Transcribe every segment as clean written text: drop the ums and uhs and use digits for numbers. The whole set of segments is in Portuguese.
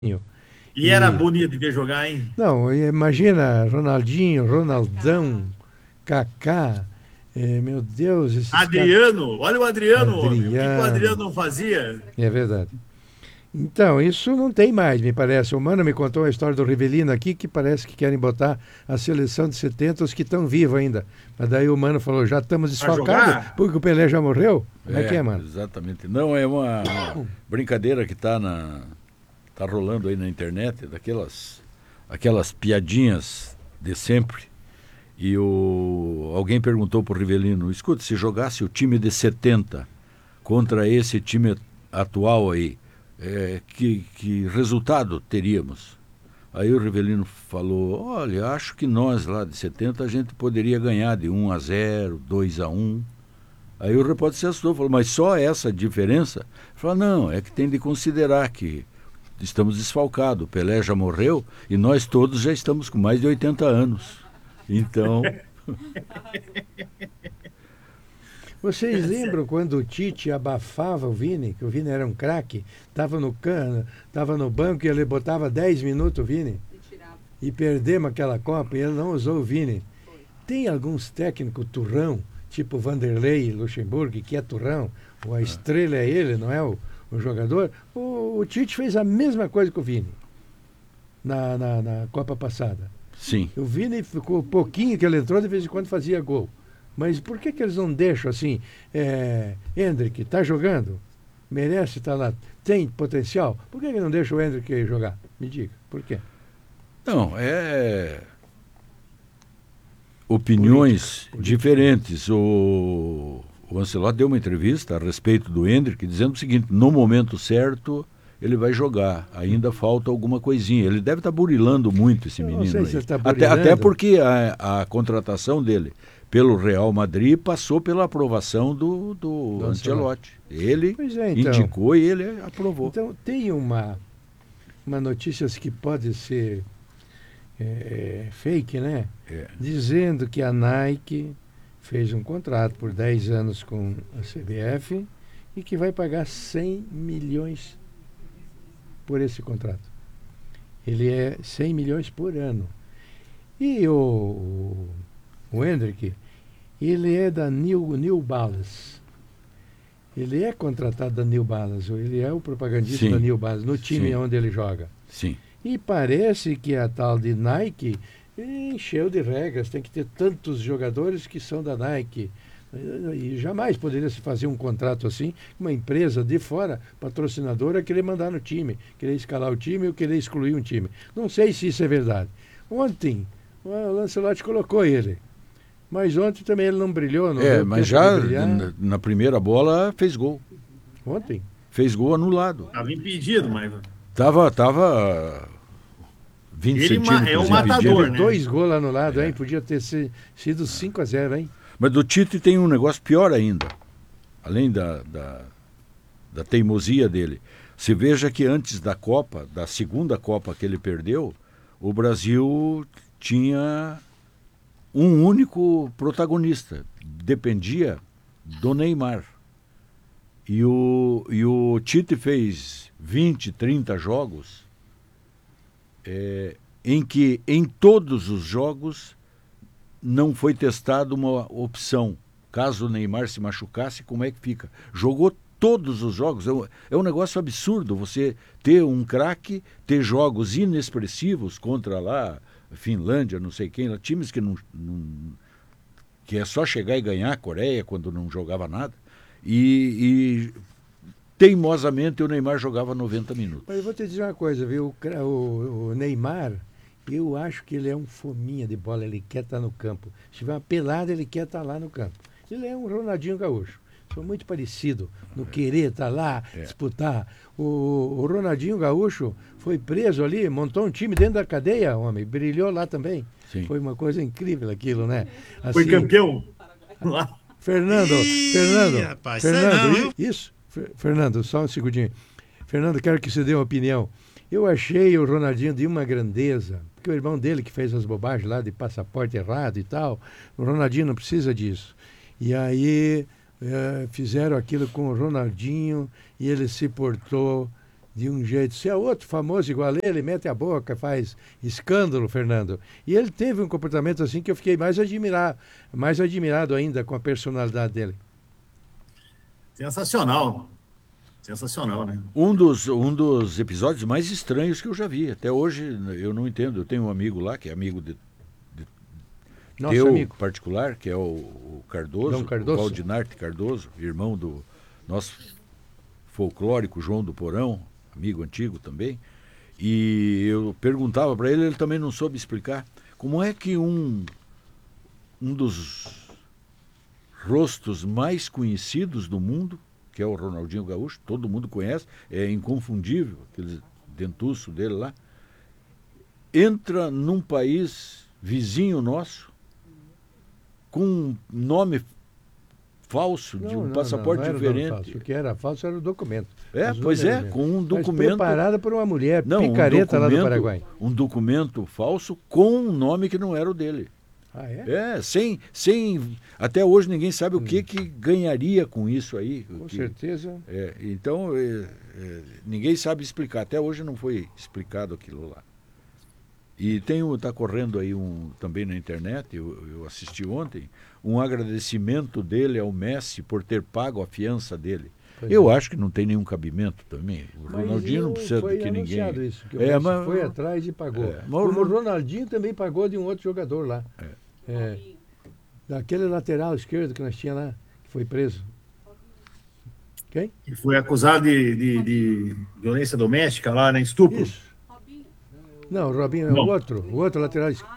E era E, bonito de ver jogar, hein? não, imagina Ronaldinho, Ronaldão, Kaká, meu Deus, esses caras. Adriano, olha o Adriano, homem. O que que o Adriano Adriano, não fazia? é verdade. Então, isso não tem mais, me parece. O Mano me contou a história do Rivelino aqui, que parece que querem botar a seleção de 70, os que estão vivos ainda. Mas daí o Mano falou, já estamos Pra desfalcados, jogar? porque o Pelé já morreu? Como é que é, É, mano? exatamente. Não, é uma brincadeira que tá rolando aí na internet, aquelas piadinhas de sempre. Alguém perguntou pro Rivelino, escuta, se jogasse o time de 70 contra esse time atual aí, que resultado teríamos? Aí o Rivelino falou, olha, acho que nós lá de 70 a gente poderia ganhar de 1-0, 2-1. Aí o repórter se assustou, falou, mas só essa diferença? Ele falou, não, é que tem de considerar que estamos desfalcados, o Pelé já morreu e nós todos já estamos com mais de 80 anos. Então, Vocês lembram quando o Tite abafava o Vini, que o Vini era um craque, estava no cano, estava no banco e ele botava 10 minutos o Vini? E perdemos aquela Copa e ele não usou o Vini. Tem alguns técnicos turrão, tipo Vanderlei Luxemburgo, que é turrão, ou a estrela é ele, não é o jogador? O Tite fez a mesma coisa com o Vini na Copa passada. sim. O Vini ficou pouquinho que ele entrou, de vez em quando fazia gol. Mas por que eles não deixam assim? Hendrick, tá jogando? Merece estar lá? Tem potencial? Por que não deixa o Hendrick jogar? Me diga, por quê? Não, opiniões Política. diferentes. O Ancelotti deu uma entrevista a respeito do Endrick, dizendo o seguinte, no momento certo ele vai jogar, ainda falta alguma coisinha. Ele deve estar burilando muito esse Eu não menino sei aí. se ele está Até burilando. porque a contratação dele pelo Real Madrid passou pela aprovação do Ancelotti. Ele Pois é, então. indicou e ele aprovou. Então, tem uma notícia que pode ser fake, né? É. Dizendo que a Nike fez um contrato por 10 anos com a CBF e que vai pagar 100 milhões por esse contrato. Ele é 100 milhões por ano. E o Hendrick, ele é da New Balance. Ele é contratado da New Balance, ele é o propagandista Sim. da New Balance, no time Sim. onde ele joga. Sim. E parece que a tal de Nike encheu de regras, tem que ter tantos jogadores que são da Nike. E jamais poderia se fazer um contrato assim, uma empresa de fora, patrocinadora, querer mandar no time, querer escalar o time ou querer excluir um time. Não sei se isso é verdade. Ontem, o Lancelotti colocou ele. Mas ontem também ele não brilhou. Não deu Mas tempo já de brilhar. na primeira bola fez gol. Ontem? Fez gol anulado. Tava impedido, mas Tava 20 Ele centímetros é um impedido. matador, Teve né? 2 gols anulados, hein? Podia ter sido 5-0, hein? Mas do Tite tem um negócio pior ainda. Além da teimosia dele. Você veja que antes da Copa, da segunda Copa que ele perdeu, o Brasil tinha um único protagonista. Dependia do Neymar. E o Tite fez 20, 30 jogos em que em todos os jogos não foi testada uma opção. Caso o Neymar se machucasse, como é que fica? Jogou todos os jogos. É um negócio absurdo você ter um craque, ter jogos inexpressivos contra lá, Finlândia, não sei quem, times que que é só chegar e ganhar, Coreia, quando não jogava nada. E teimosamente o Neymar jogava 90 minutos. Mas eu vou te dizer uma coisa, viu? O Neymar, eu acho que ele é um fominha de bola, ele quer estar no campo. Se tiver uma pelada, ele quer estar lá no campo. Ele é um Ronaldinho Gaúcho. São muito parecidos no querer estar lá, disputar. O Ronaldinho Gaúcho foi preso ali, montou um time dentro da cadeia, homem, brilhou lá também. Sim. Foi uma coisa incrível aquilo, né? Foi Assim, campeão lá. Fernando, Ih, Fernando, rapaz, Fernando, sei não, viu? isso, Fernando, só um segundinho. Fernando, quero que você dê uma opinião. Eu achei o Ronaldinho de uma grandeza, porque o irmão dele que fez as bobagens lá de passaporte errado e tal, o Ronaldinho não precisa disso. E aí fizeram aquilo com o Ronaldinho e ele se portou de um jeito. Se é outro famoso igual ele, mete a boca, faz escândalo, Fernando. E ele teve um comportamento assim que eu fiquei mais admirado ainda com a personalidade dele. Sensacional. Sensacional, né? Um dos episódios mais estranhos que eu já vi. Até hoje eu não entendo. Eu tenho um amigo lá, que é amigo Nosso teu amigo particular, que é o Cardoso, Dom Cardoso. o Valdinarte Cardoso, irmão do nosso folclórico João do Porão, amigo antigo também. E eu perguntava para ele também não soube explicar como é que um dos rostos mais conhecidos do mundo, que é o Ronaldinho Gaúcho, todo mundo conhece, é inconfundível, aquele dentuço dele lá, entra num país vizinho nosso com um nome falso, de um passaporte não era diferente. falso. O que era falso era o documento. Pois é, com um documento... Mas preparada por uma mulher picareta lá do Paraguai. Um documento falso com um nome que não era o dele. Ah, é? Sem até hoje ninguém sabe o que ganharia com isso aí. Com certeza. Então, ninguém sabe explicar. Até hoje não foi explicado aquilo lá. E está correndo aí também na internet, eu assisti ontem, um agradecimento dele ao Messi por ter pago a fiança dele. Eu acho que não tem nenhum cabimento também. O Ronaldinho não precisa de que ninguém... Isso, que o Messi foi atrás e pagou. Como o Ronaldinho também pagou de um outro jogador lá. Daquele lateral esquerdo que nós tínhamos lá, que foi preso. Quem? Que foi acusado de violência doméstica lá, né? Estupro. Isso. Não, o Robinho é o outro lateral esquerdo.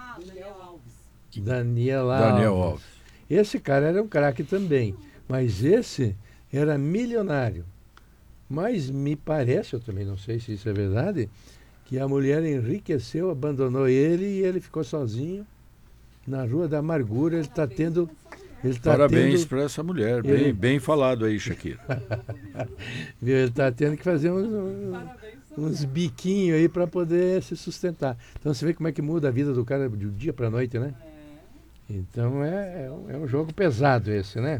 Daniel Alves. Esse cara era um craque também, mas esse era milionário. Mas me parece, eu também não sei se isso é verdade, que a mulher enriqueceu, abandonou ele e ele ficou sozinho na Rua da Amargura. Ele está tendo... Parabéns para essa mulher, bem falado aí, Shakira. Ele está tendo que fazer uns biquinhos aí para poder se sustentar. Então você vê como é que muda a vida do cara de um dia para a noite, né? Então é um jogo pesado esse, né?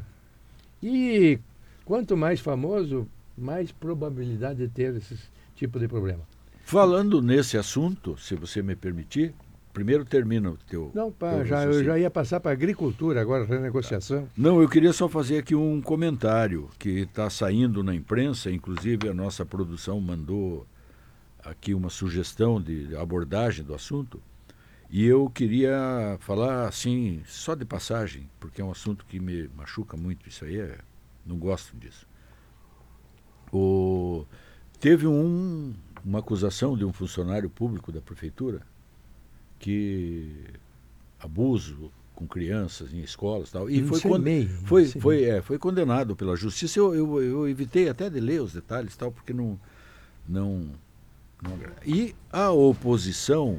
E quanto mais famoso, mais probabilidade de ter esse tipo de problema. Falando nesse assunto, se você me permitir, primeiro termina o teu... Não, eu já ia passar para a agricultura agora, renegociação. Não, eu queria só fazer aqui um comentário que está saindo na imprensa, inclusive a nossa produção mandou aqui uma sugestão de abordagem do assunto, e eu queria falar assim, só de passagem, porque é um assunto que me machuca muito, isso aí não gosto disso. Teve uma acusação de um funcionário público da prefeitura que abuso com crianças em escolas e tal, e foi condenado pela justiça. Eu evitei até de ler os detalhes tal, porque não. E a oposição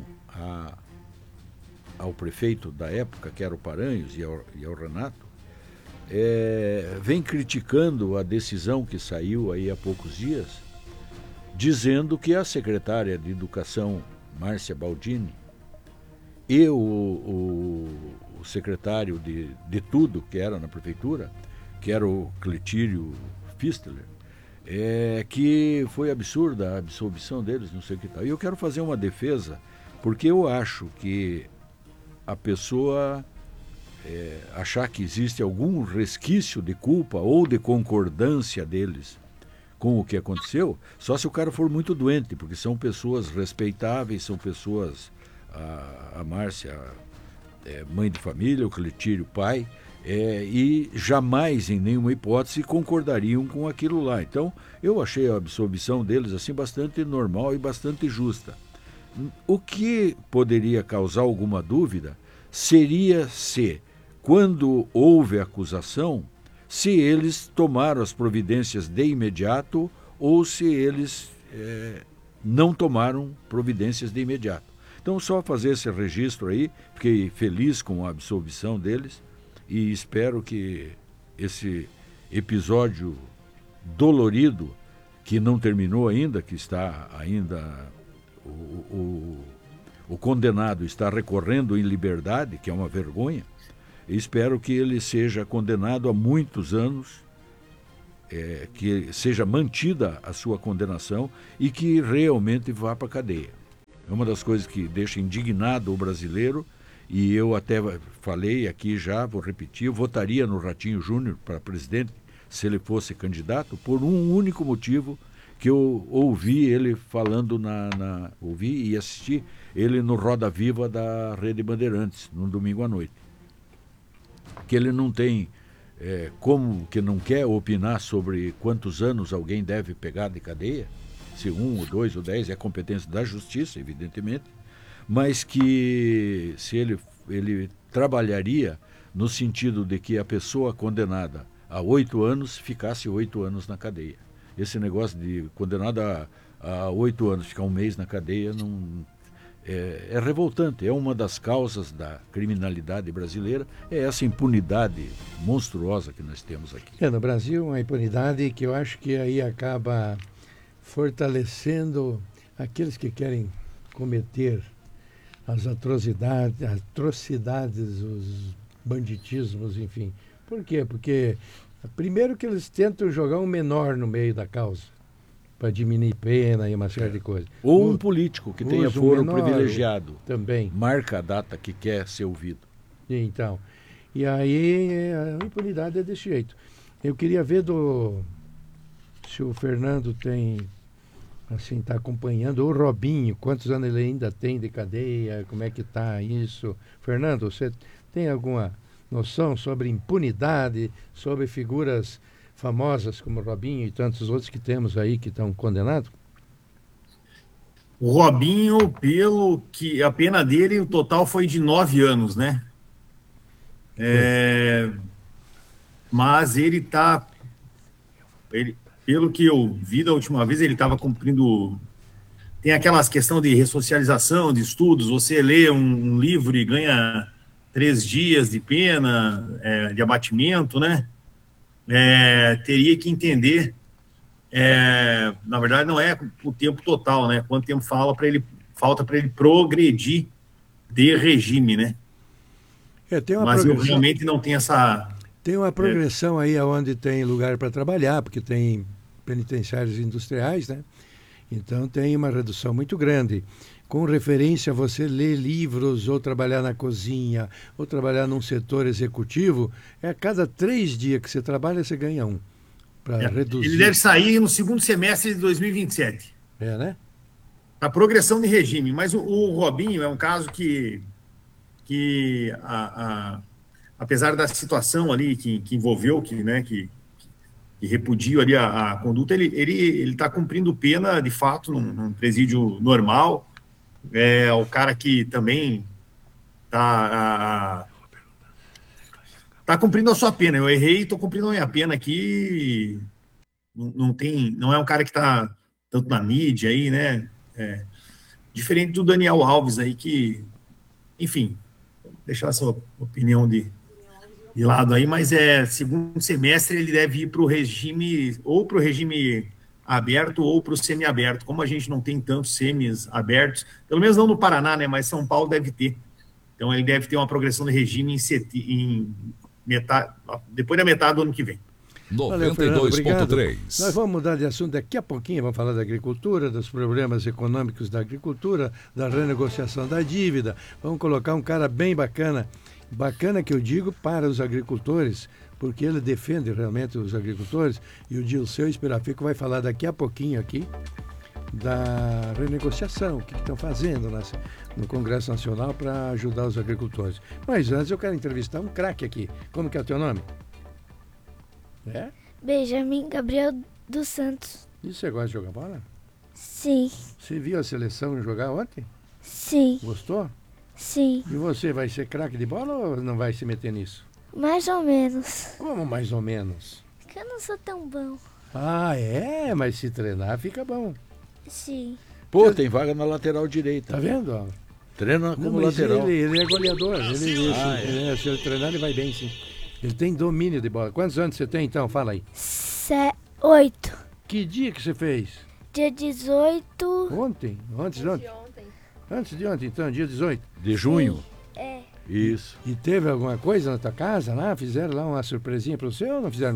ao prefeito da época, que era o Paranhos, e ao Renato, vem criticando a decisão que saiu aí há poucos dias, dizendo que a secretária de Educação, Márcia Baldini, e o secretário de tudo que era na prefeitura, que era o Cletírio Fistler, que foi absurda a absolvição deles, não sei o que tal. E eu quero fazer uma defesa, porque eu acho que a pessoa achar que existe algum resquício de culpa ou de concordância deles com o que aconteceu, só se o cara for muito doente, porque são pessoas respeitáveis, são pessoas... A Márcia, mãe de família, o Cletírio, pai, e jamais, em nenhuma hipótese, concordariam com aquilo lá. Então, eu achei a absolvição deles assim bastante normal e bastante justa. O que poderia causar alguma dúvida seria se, quando houve acusação, se eles tomaram as providências de imediato ou se eles não tomaram providências de imediato. Então, só fazer esse registro aí, fiquei feliz com a absolvição deles e espero que esse episódio dolorido, que não terminou ainda, que está ainda... O condenado está recorrendo em liberdade, que é uma vergonha, espero que ele seja condenado a muitos anos que seja mantida a sua condenação e que realmente vá para a cadeia. É uma das coisas que deixa indignado o brasileiro, e eu até falei aqui já, vou repetir, eu votaria no Ratinho Júnior para presidente se ele fosse candidato, por um único motivo, que eu ouvi ele falando ouvi e assisti ele no Roda Viva da Rede Bandeirantes, no domingo à noite. Que ele não tem, como que não quer opinar sobre quantos anos alguém deve pegar de cadeia, se 1, ou 2, ou 10, é competência da justiça, evidentemente, mas que se ele trabalharia no sentido de que a pessoa condenada a 8 anos ficasse 8 anos na cadeia. Esse negócio de condenado a 8 anos ficar um mês na cadeia é revoltante. É uma das causas da criminalidade brasileira, é essa impunidade monstruosa que nós temos aqui. No Brasil, uma impunidade que eu acho que aí acaba fortalecendo aqueles que querem cometer as atrocidades, os banditismos, enfim. Por quê? Porque primeiro que eles tentam jogar um menor no meio da causa, para diminuir pena e uma série de coisas. Ou um político que tenha foro privilegiado. Também. Marca a data que quer ser ouvido. Então, e aí a impunidade é desse jeito. Eu queria ver se o Fernando tem, assim, está acompanhando, o Robinho, quantos anos ele ainda tem de cadeia, como é que está isso. Fernando, você tem alguma noção sobre impunidade, sobre figuras famosas como Robinho e tantos outros que temos aí que estão condenados? O Robinho, pelo que a pena dele, o total foi de 9 anos, né? Mas ele está... Pelo que eu vi da última vez, ele estava cumprindo... Tem aquelas questão de ressocialização, de estudos, você lê um livro e ganha 3 dias de pena, de abatimento, né? Teria que entender, na verdade não é o tempo total, né? Quanto tempo falta para ele progredir de regime, né? Mas eu realmente não tenho essa... Tem uma progressão aí onde tem lugar para trabalhar, porque tem penitenciários industriais, né? Então tem uma redução muito grande. Com referência a você ler livros, ou trabalhar na cozinha, ou trabalhar num setor executivo, a cada 3 dias que você trabalha, você ganha um. Para reduzir. Ele deve sair no segundo semestre de 2027. Né? A progressão de regime. Mas o Robinho é um caso que apesar da situação ali que envolveu, que repudiu ali a conduta, ele está cumprindo pena, de fato, num presídio normal. O cara que também está cumprindo a sua pena. Eu errei e estou cumprindo a minha pena aqui. Não é um cara que está tanto na mídia aí, né? Diferente do Daniel Alves aí, que, enfim, vou deixar essa opinião de lado aí, mas segundo semestre ele deve ir para o regime, ou para o regime aberto ou para o semi-aberto. Como a gente não tem tantos semis abertos, pelo menos não no Paraná, né? Mas São Paulo deve ter. Então ele deve ter uma progressão de regime depois da metade do ano que vem. 92.3. Nós vamos mudar de assunto daqui a pouquinho, vamos falar da agricultura, dos problemas econômicos da agricultura, da renegociação da dívida. Vamos colocar um cara bem bacana que eu digo para os agricultores, porque ele defende realmente os agricultores, e o Dilceu Esperafico vai falar daqui a pouquinho aqui da renegociação, o que estão fazendo no Congresso Nacional para ajudar os agricultores. Mas antes eu quero entrevistar um craque aqui. Como que é o teu nome? Benjamin Gabriel dos Santos. E você gosta de jogar bola? Sim. Você viu a seleção jogar ontem? Sim. Gostou? Sim. E você vai ser craque de bola ou não vai se meter nisso? Mais ou menos. Como mais ou menos? Porque eu não sou tão bom. Mas se treinar fica bom. Sim. Pô, tem vaga na lateral direita. Tá vendo? Treina como lateral. Ele é goleador. Se ele treinar, ele vai bem, sim. Ele tem domínio de bola. Quantos anos você tem, então? Fala aí. 8. Que dia que você fez? Dia 18. Ontem? Antes de ontem? Antes de ontem, então, dia 18. De junho? É. Isso. E teve alguma coisa na tua casa lá? Fizeram lá uma surpresinha para você ou não fizeram nada?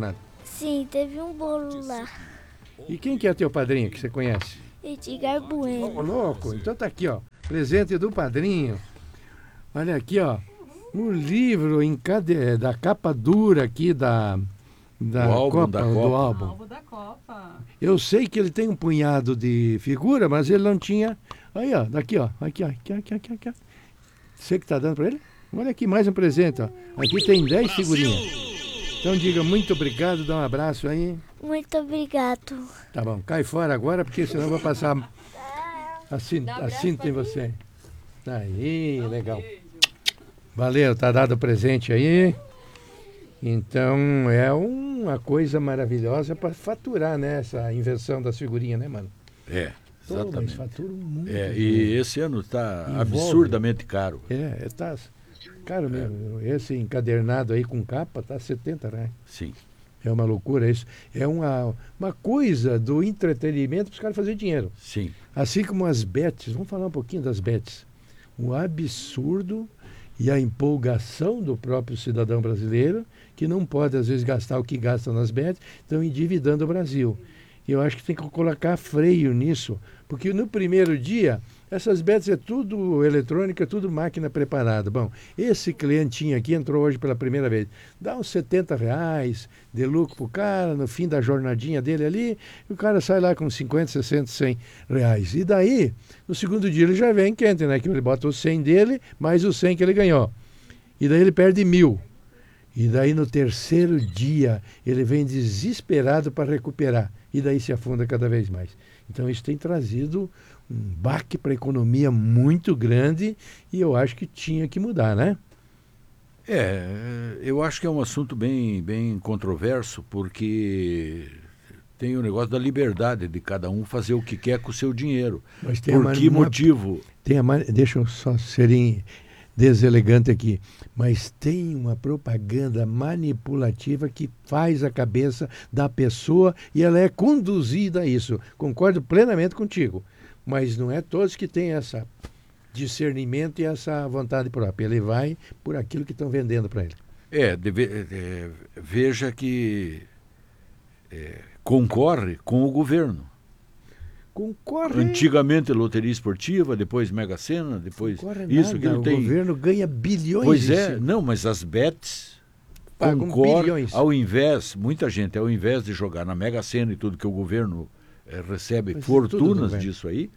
Sim, teve um bolo lá. E quem que é teu padrinho que você conhece? Edgar Ô, Bueno. louco, então tá aqui, ó. Presente do padrinho. Olha aqui, ó. Um livro da capa dura aqui da Do álbum Copa, da do Copa. álbum. Alvo da Copa. Eu sei que ele tem um punhado de figura, mas ele não tinha. Aí, ó, daqui, ó. Aqui, ó. Aqui. Você que tá dando pra ele? Olha aqui, mais um presente, ó. Aqui tem 10 figurinhas. Então diga muito obrigado, dá um abraço aí. Muito obrigado. Tá bom, cai fora agora, porque senão eu vou passar a cinta em você. Aí, legal. Valeu, tá dado o presente aí. Então é uma coisa maravilhosa para faturar, né? Essa inversão das figurinhas, né, mano? É, Pô, mas exatamente. fatura muito. E esse ano está Envolve. absurdamente caro. Tá caro mesmo. Esse encadernado aí com capa tá R$70. Sim. É uma loucura isso. É uma coisa do entretenimento para os caras fazerem dinheiro. Sim. Assim como as bets. Vamos falar um pouquinho das bets. O absurdo e a empolgação do próprio cidadão brasileiro, que não pode, às vezes, gastar o que gasta nas bets, estão endividando o Brasil. E eu acho que tem que colocar freio nisso, porque no primeiro dia, essas bets é tudo eletrônica, tudo máquina preparada. Bom, esse clientinho aqui entrou hoje pela primeira vez. Dá uns R$70 de lucro pro cara, no fim da jornadinha dele ali, e o cara sai lá com 50, 60, R$100. E daí, no segundo dia ele já vem quente, né? Que ele bota o 100 dele, mais o 100 que ele ganhou. E daí ele perde 1.000. E daí no terceiro dia ele vem desesperado para recuperar. E daí se afunda cada vez mais. Então isso tem trazido um baque para a economia muito grande e eu acho que tinha que mudar, né? Eu acho que é um assunto bem controverso, porque tem o negócio da liberdade de cada um fazer o que quer com o seu dinheiro. Mas tem Por que motivo? Deixa eu só ser deselegante aqui, mas tem uma propaganda manipulativa que faz a cabeça da pessoa e ela é conduzida a isso. Concordo plenamente contigo, mas não é todos que têm essa discernimento e essa vontade própria. Ele vai por aquilo que estão vendendo para ele. Veja que concorre com o governo. Concorre. Antigamente loteria esportiva, depois Mega Sena, depois isso, aquilo o tem. O governo ganha bilhões. Pois não, mas as bets pagam bilhões. Muita gente, ao invés de jogar na Mega Sena e tudo que o governo recebe Mas fortunas disso aí,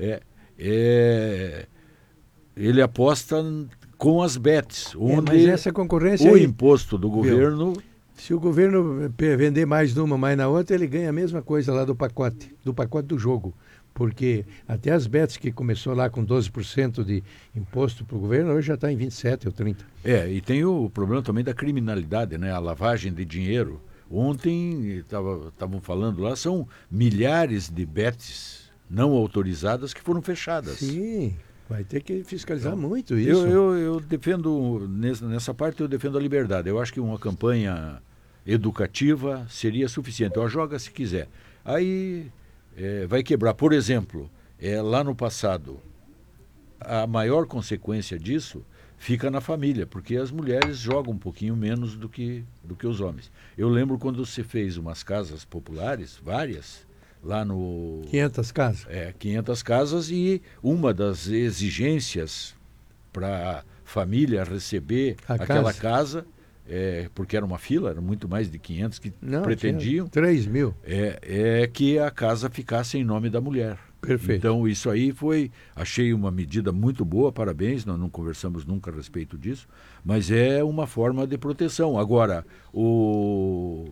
ele aposta com as bets, onde mas essa concorrência o aí, imposto do governo. Se o governo vender mais numa, mais na outra, ele ganha a mesma coisa lá do pacote do jogo. Porque até as bets que começou lá com 12% de imposto para o governo, hoje já está em 27% ou 30%. E tem o problema também da criminalidade, né? A lavagem de dinheiro. Ontem estavam falando lá, são milhares de bets não autorizadas que foram fechadas. Sim, vai ter que fiscalizar muito isso. Eu defendo, nessa parte eu defendo a liberdade. Eu acho que uma campanha educativa seria suficiente. Joga se quiser. Aí vai quebrar. Por exemplo, lá no passado, a maior consequência disso fica na família, porque as mulheres jogam um pouquinho menos do que os homens. Eu lembro quando se fez umas casas populares, várias, lá no... 500 casas? 500 casas, e uma das exigências para a família receber aquela casa, porque era uma fila, eram muito mais de 500 que pretendiam. 3.000. É que a casa ficasse em nome da mulher. Perfeito. Então isso aí achei uma medida muito boa, parabéns, nós não conversamos nunca a respeito disso, mas é uma forma de proteção. Agora, o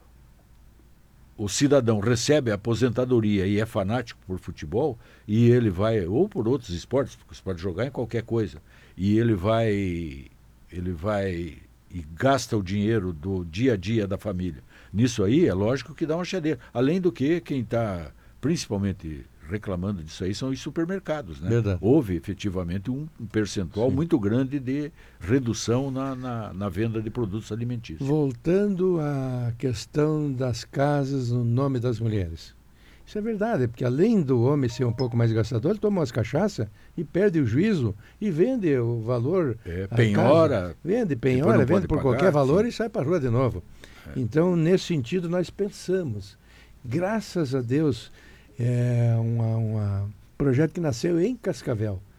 cidadão recebe a aposentadoria e é fanático por futebol, e ele vai, ou por outros esportes, porque você pode jogar em qualquer coisa, e ele vai e gasta o dinheiro do dia a dia da família. Nisso aí é lógico que dá uma chedeira. Além do que, quem está principalmente reclamando disso aí são os supermercados, né? Verdade. Houve efetivamente um percentual muito grande de redução na venda de produtos alimentícios. Voltando à questão das casas no nome das mulheres. Isso é verdade, porque além do homem ser um pouco mais gastador, ele toma umas cachaça e perde o juízo e vende o valor. Penhora. Vende por pagar, qualquer valor, sim, e sai para a rua de novo. Então, nesse sentido, nós pensamos. Graças a Deus, é um projeto que nasceu em Cascavel.